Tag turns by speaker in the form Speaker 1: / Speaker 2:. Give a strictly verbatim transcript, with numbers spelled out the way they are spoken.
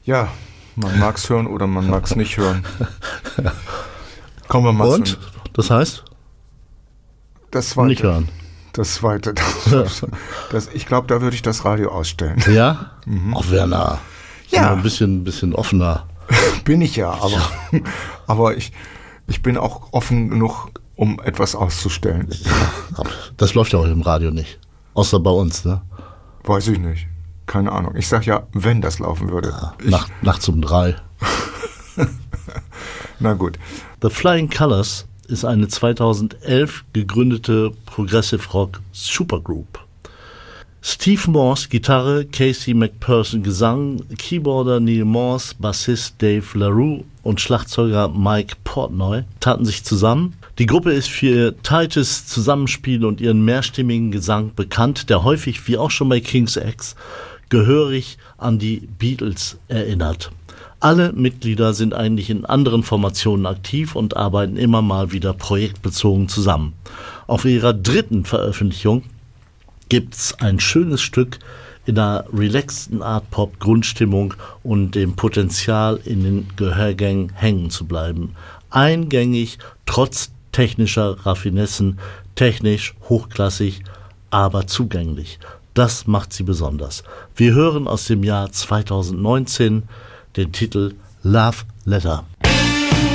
Speaker 1: Ja, man mag es hören oder man mag es nicht hören. Kommen wir mal
Speaker 2: Und?
Speaker 1: zu
Speaker 2: Das heißt?
Speaker 1: das zweite.
Speaker 2: Nicht hören.
Speaker 1: Das zweite. Das, das, ich glaube, da würde ich das Radio ausstellen.
Speaker 2: Ja? Mhm. Ach, Werner.
Speaker 1: Ja.
Speaker 2: Ein bisschen, bisschen offener.
Speaker 1: Bin ich ja, aber, ja. aber ich, ich bin auch offen genug, um etwas auszustellen.
Speaker 2: Das läuft ja auch im Radio nicht. Außer bei uns, ne?
Speaker 1: Weiß ich nicht. Keine Ahnung. Ich sag ja, wenn das laufen würde.
Speaker 2: Ja,
Speaker 1: ich,
Speaker 2: Nacht, nachts um drei.
Speaker 1: Na gut.
Speaker 2: The Flying Colours ist eine zweitausendelf gegründete Progressive Rock Supergroup. Steve Morse, Gitarre, Casey McPherson, Gesang, Keyboarder Neil Morse, Bassist Dave LaRue und Schlagzeuger Mike Portnoy taten sich zusammen. Die Gruppe ist für ihr tightes Zusammenspiel und ihren mehrstimmigen Gesang bekannt, der häufig, wie auch schon bei King's X, gehörig an die Beatles erinnert. Alle Mitglieder sind eigentlich in anderen Formationen aktiv und arbeiten immer mal wieder projektbezogen zusammen. Auf ihrer dritten Veröffentlichung gibt's ein schönes Stück in einer relaxten Art-Pop-Grundstimmung und dem Potenzial, in den Gehörgängen hängen zu bleiben. Eingängig, trotz technischer Raffinessen, technisch, hochklassig, aber zugänglich. Das macht sie besonders. Wir hören aus dem Jahr zweitausendneunzehn den Titel Love Letter.